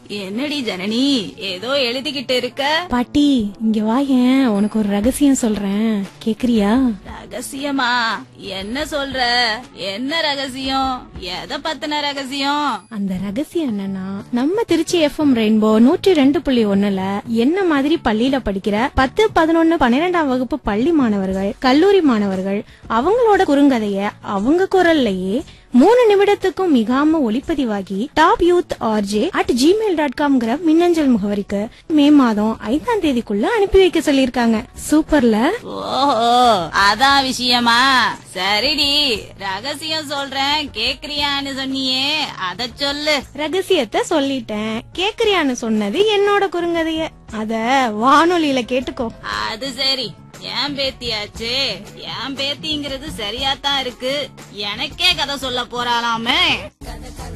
என்னடி ஜனனி ஏதோ எழுதிக்கிட்டு இருக்க? பாட்டி இங்க வாயேன், உனக்கு ஒரு ரகசியம் சொல்றேன், கேக்குறியா? ரகசியமா? என்ன சொல்ற? என்ன ரகசியம்? எதை பத்தின ரகசியம்? அந்த ரகசியம் என்னன்னா, நம்ம திருச்சி FM ரெயின்போ 102.1ல என்ன மாதிரி பள்ளியில படிக்கிற 10, 11, 12ஆம் வகுப்பு பள்ளி மாணவர்கள், கல்லூரி மாணவர்கள் அவங்களோட குறுங்கதைய அவங்க குரல்லையே 3 நிமிடத்துக்கும் மிகாம ஒளிப்பதிவாகி topyouthrj@gmail.com மின்னஞ்சல் முகவரிக்கு மே மாதம் 5ஆம் தேதிக்குள்ள அனுப்பி வைக்க சொல்லிருக்காங்க. சூப்பர்ல? ஓஹோ, அதான் விஷயமா? சரிடி, ரகசியம் சொல்றேன், கேக்குறியான்னு சொன்னியே, அத சொல்லு. ரகசியத்தை சொல்லிட்டேன், கேக்குறியான்னு சொன்னது என்னோட குறுங்கதைய, அத வானொலியில கேட்டுக்கோ. அது சரி, என் பேத்தியாச்சு. என் பேத்திங்கிறது சரியாத்தான் இருக்கு. எனக்கே கதை சொல்ல போறாளாமே.